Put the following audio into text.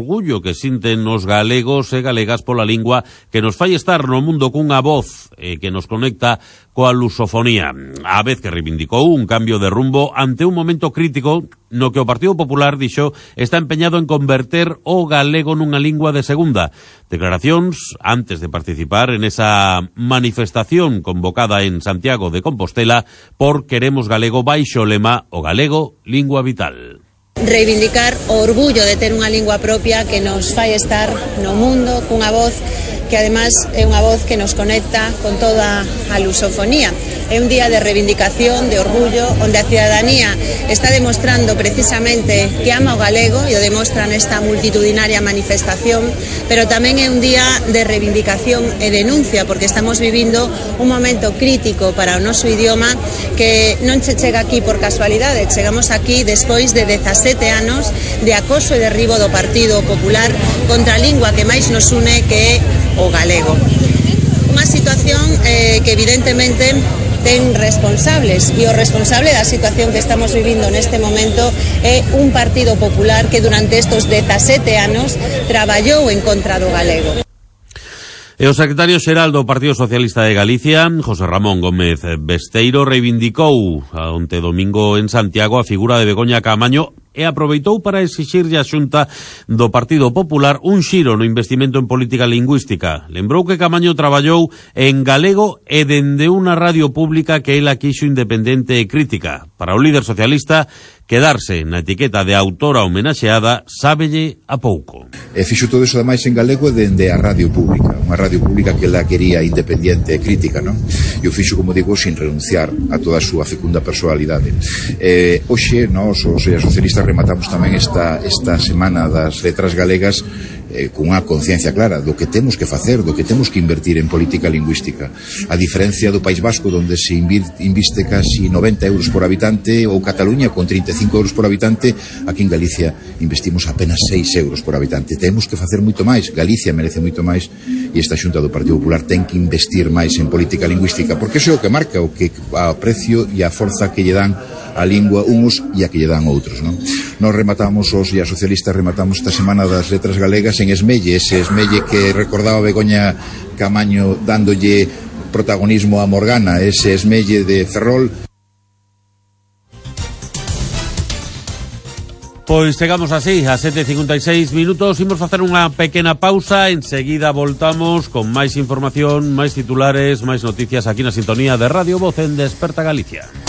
orgullo que sinten os galegos e galegas pola lingua que nos fai estar no mundo cunha voz que nos conecta coa lusofonía. A vez que reivindicou un cambio de rumbo ante un momento crítico no que o Partido Popular dixo está empeñado en converter o galego nunha lingua de segunda. Declaracións antes de participar en esa manifestación convocada en Santiago de Compostela por Queremos Galego baixo o lema O Galego, Lingua Vital. Reivindicar o orgullo de ter unha lingua propia que nos fai estar no mundo cunha voz que además é unha voz que nos conecta con toda a lusofonía. É un día de reivindicación, de orgullo, onde a cidadanía está demostrando precisamente que ama o galego e o demostra nesta multitudinaria manifestación, pero tamén é un día de reivindicación e denuncia, porque estamos vivindo un momento crítico para o noso idioma que non se chega aquí por casualidade, chegamos aquí despois de 17 anos de acoso e derribo do Partido Popular contra a lingua que máis nos une, que é o galego. Unha situación que evidentemente ten responsables, e o responsable da situación que estamos vivindo neste momento é un Partido Popular que durante estos 17 anos traballou en contra do galego. E o secretario xeral do Partido Socialista de Galicia, José Ramón Gómez Besteiro, reivindicou onte domingo en Santiago a figura de Begoña Caamaño e aproveitou para exixirlle á Xunta do Partido Popular un xiro no investimento en política lingüística. Lembrou que Caamaño traballou en galego e dende unha radio pública que ela quixo independente e crítica. Para o líder socialista, quedarse na etiqueta de autora homenaxeada sábelle a pouco. E fixo todo iso ademais en galego dende a radio pública, unha radio pública que ela quería independiente e crítica, non? E o fixo, como digo, sin renunciar a toda a súa fecunda personalidade. Hoxe, nós, os socialistas, rematamos tamén esta semana das letras galegas cunha conciencia clara do que temos que facer, do que temos que invertir en política lingüística. A diferencia do País Vasco, onde se inviste casi 90 euros por habitante, ou Cataluña con 35 euros por habitante, aquí en Galicia investimos apenas 6 euros por habitante. Temos que facer moito máis, Galicia merece moito máis, e esta Xunta do Partido Popular ten que investir máis en política lingüística, porque iso é o que marca o que a precio e a forza que lle dan a lingua uns e a que lle dan outros, non? Nos rematamos, os e a socialistas rematamos esta semana das letras galegas en Esmelle, ese Esmelle que recordaba Begoña Caamaño dándolle protagonismo a Morgana, ese Esmelle de Ferrol. Pois chegamos así, a 7:56 minutos, imos facer unha pequena pausa, enseguida voltamos con máis información, máis titulares, máis noticias aquí na sintonía de Radio Voz en Desperta Galicia.